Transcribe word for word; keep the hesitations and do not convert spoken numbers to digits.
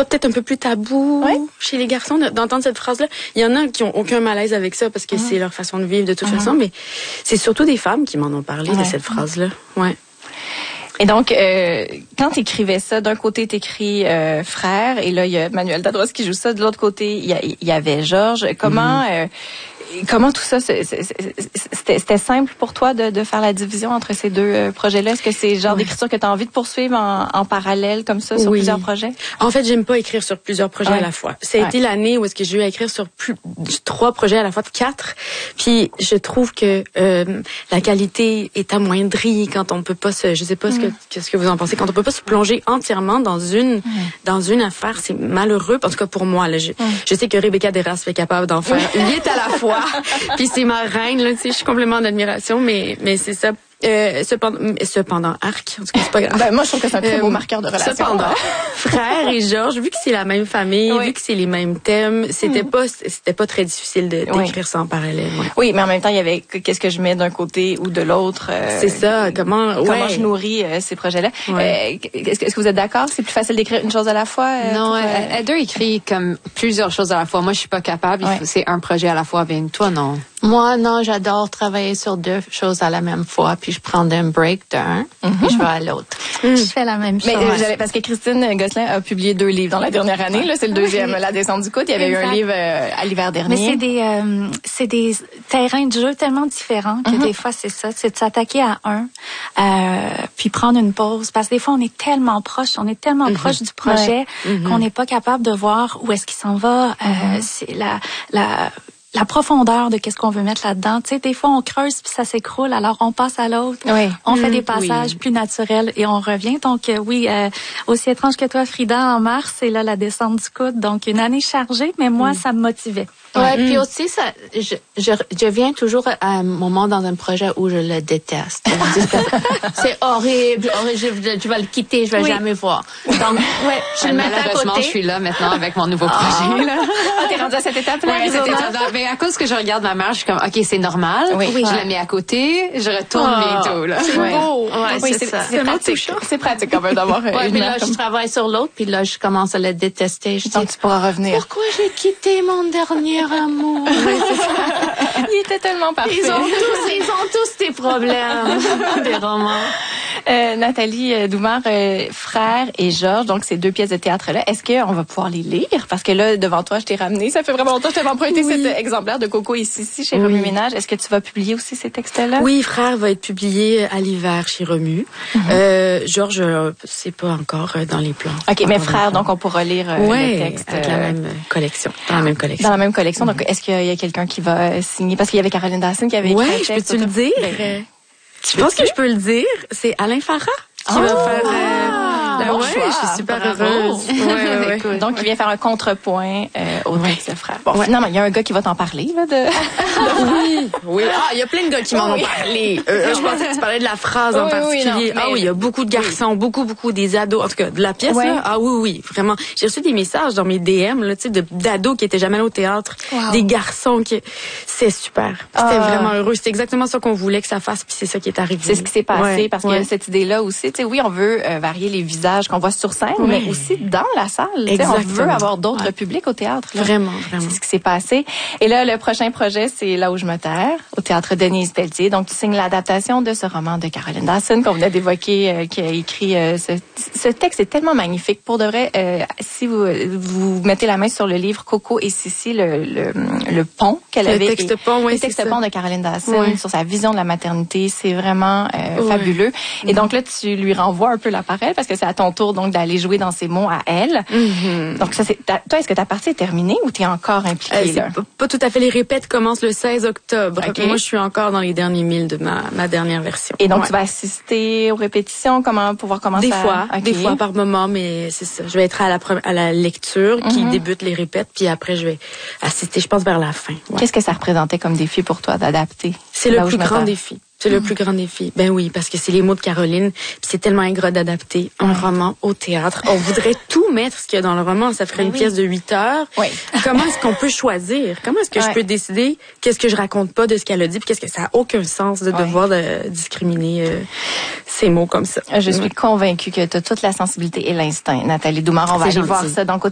pas, peut-être un peu plus tabou ouais. chez les garçons d'entendre cette phrase-là. Il y en a qui ont aucun malaise avec ça parce que mm-hmm. c'est leur façon de vivre de toute mm-hmm. façon, mais c'est surtout des femmes qui m'en ont parlé ouais. de cette phrase-là. Ouais. Et donc, euh, quand tu écrivais ça, d'un côté, tu écris euh, frère, et là, il y a Manuel Dadroisse qui joue ça. De l'autre côté, il y, y avait Georges. Comment... Mm-hmm. euh, Comment tout ça, c'est, c'est, c'était, c'était simple pour toi de, de faire la division entre ces deux euh, projets-là? Est-ce que c'est le genre oui. d'écriture que tu as envie de poursuivre en, en parallèle comme ça sur oui. plusieurs projets? En fait, j'aime pas écrire sur plusieurs projets ouais. à la fois. Ça a ouais. été l'année où est-ce que j'ai eu à écrire sur plus trois projets à la fois, de quatre. Puis je trouve que euh, la qualité est amoindrie quand on peut pas se, je sais pas mm. ce que qu'est-ce que vous en pensez, quand on peut pas se plonger entièrement dans une mm. dans une affaire, c'est malheureux. En tout cas pour moi, là, je, mm. je sais que Rebecca Deras est capable d'en faire huit à la fois. Puis c'est ma reine, là, tu sais, je suis complètement en admiration, mais, mais c'est ça. Euh, cependant, cependant, arc, en tout cas, c'est pas grave. Ben, moi, je trouve que c'est un très beau euh, marqueur de relation. Cependant, frère et Georges, vu que c'est la même famille, oui. vu que c'est les mêmes thèmes, c'était mm. pas, c'était pas très difficile de, d'écrire oui. ça en parallèle. Ouais. Oui, mais en même temps, il y avait qu'est-ce que je mets d'un côté ou de l'autre. Euh, c'est ça, comment, comment ouais. je nourris euh, ces projets-là. Ouais. Euh, est-ce, que, est-ce que vous êtes d'accord? C'est plus facile d'écrire une chose à la fois? Euh, non, Heather écrit comme plusieurs choses à la fois. Moi, je suis pas capable. Ouais. Il faut, c'est un projet à la fois. Ben, toi, non. Moi, non, j'adore travailler sur deux choses à la même fois, puis je prends un break d'un, mm-hmm. puis je vais à l'autre. Mm. Je fais la même chose. Mais euh, j'avais, parce que Christine Gosselin a publié deux livres dans la dernière année. Là, c'est le deuxième, La descente du coude. Il y avait exact. eu un livre euh, à l'hiver dernier. Mais c'est des, euh, c'est des terrains de jeu tellement différents que mm-hmm. des fois c'est ça, c'est de s'attaquer à un, euh, puis prendre une pause. Parce que des fois on est tellement proche, on est tellement mm-hmm. proche du projet ouais. mm-hmm. qu'on n'est pas capable de voir où est-ce qu'il s'en va. Mm-hmm. Euh, c'est la, la la profondeur de qu'est-ce qu'on veut mettre là-dedans. Tu sais, des fois, on creuse puis ça s'écroule, alors on passe à l'autre. Oui. On mmh, fait des passages oui. plus naturels et on revient. Donc, euh, oui, euh, aussi étrange que toi, Frida, en mars, c'est là la descente du coude. Donc, une année chargée, mais moi, mmh. ça me motivait. Ouais, mmh. puis aussi, ça, je, je, je viens toujours à un moment dans un projet où je le déteste. C'est horrible, horrible, je, je vais le quitter, je vais oui. jamais voir. Donc, ouais, je le mets à côté. Je suis là maintenant avec mon nouveau projet. Là. Ah, t'es rendue à cette étape-là? Ouais, cette étape-là. Mais à cause que je regarde ma mère, je suis comme, OK, c'est normal. Oui. Je ouais. la mets à côté, je retourne oh, bientôt, là. C'est ouais. beau. Ouais, oui, c'est, c'est, ça. c'est, c'est pratique. C'est pratique quand même d'avoir ouais, une mais là, je travaille sur l'autre, puis là, je commence à le détester. Je Donc, dis, tu pourras revenir. Pourquoi j'ai quitté mon dernier amour? Oui, c'est ça. Il était tellement parfait. Ils ont tous, ils ont tous des problèmes. Des romans. Euh, Nathalie Doumard, euh, Frère et Georges, donc ces deux pièces de théâtre-là, est-ce qu'on va pouvoir les lire? Parce que là, devant toi, je t'ai ramené, ça fait vraiment longtemps que je t'avais emprunté oui. cet exemplaire de Coco et Sissi chez oui. Remue Ménage. Est-ce que tu vas publier aussi ces textes-là? Oui, Frère va être publié à l'hiver chez Remue. Mm-hmm. Euh, Georges, euh, c'est pas encore dans les plans. OK, mais Frère, donc on pourra lire euh, ouais, le texte. avec la même collection. Dans la même collection. Dans la même collection. Mm-hmm. Donc, est-ce qu'il y a quelqu'un qui va signer? Parce qu'il y avait Caroline Dassin qui avait écrit ouais, un texte. peux-tu le dire? Ben, tu penses que je peux le dire? C'est Alain Farah qui oh, va faire... Euh, ah, bon ouais, choix. Je suis super Bravo. heureuse. Ouais, ouais, ouais. Donc, il vient faire un contrepoint euh, au ouais. texte de Frère. Bon, ouais. finalement, il y a un gars qui va t'en parler, là, de... oui, oui. Ah, il y a plein de gars qui m'en oh, ont oui. parlé. Euh, je pensais que tu parlais de la phrase en oui, particulier. Oui, non, ah oui, il y a beaucoup de garçons, oui. beaucoup, beaucoup des ados. En tout cas, de la pièce, ouais. là. Ah oui, oui, vraiment. J'ai reçu des messages dans mes D M, là, tu sais, de, d'ados qui étaient jamais allés au théâtre. Wow. Des garçons qui... C'est super. C'était ah. vraiment heureux. C'était exactement ça qu'on voulait que ça fasse, puis c'est ça qui est arrivé. C'est ce qui s'est passé, ouais. parce ouais. qu'il y a cette idée-là aussi. Tu sais, oui, on veut euh, varier les visages qu'on voit sur scène, oui. mais aussi dans la salle. On veut avoir d'autres ouais. publics au théâtre. Là. Vraiment, vraiment. C'est ce qui s'est passé. Et là, le prochain projet, c'est Là où je me terre, au théâtre Denise Pelletier. Donc, tu signes l'adaptation de ce roman de Caroline Dassin qu'on venait d'évoquer, euh, qui a écrit euh, ce, ce texte est tellement magnifique. Pour de vrai, euh, si vous vous mettez la main sur le livre Coco et Sissi, le, le, le pont qu'elle le avait, texte et, pont, oui, le texte pont de Caroline Dassin oui. sur sa vision de la maternité, c'est vraiment euh, oui. fabuleux. Et donc là, tu lui renvoies un peu l'appareil parce que c'est à ton tour donc d'aller jouer dans ces mots à elle. Mm-hmm. Donc ça, c'est toi, est-ce que ta partie est terminée ou t'es encore impliquée euh, là? Pas, pas tout à fait. Les répètes commencent le seize octobre. Okay. Moi, je suis encore dans les derniers milles de ma, ma dernière version. Et donc, ouais. tu vas assister aux répétitions, comment pouvoir commencer Des à... fois, okay. des fois par moment, mais c'est ça. Je vais être à la, à la lecture mm-hmm. qui débute les répètes, puis après, je vais assister, je pense, vers la fin. Ouais. Qu'est-ce que ça représentait comme défi pour toi d'adapter? C'est le plus grand défi. C'est mmh. le plus grand défi. Ben oui, parce que c'est les mots de Caroline. Puis c'est tellement ingrat d'adapter un mmh. roman au théâtre. On voudrait tout mettre ce qu'il y a dans le roman. Ça ferait ben une oui. pièce de huit heures. Oui. Comment est-ce qu'on peut choisir? Comment est-ce que ouais. je peux décider qu'est-ce que je raconte pas de ce qu'elle a dit? Puis qu'est-ce que ça a aucun sens de ouais. devoir de discriminer euh, ces mots comme ça. Je suis mmh. convaincue que tu as toute la sensibilité et l'instinct, Nathalie Doumard. On va aller voir ça. Donc,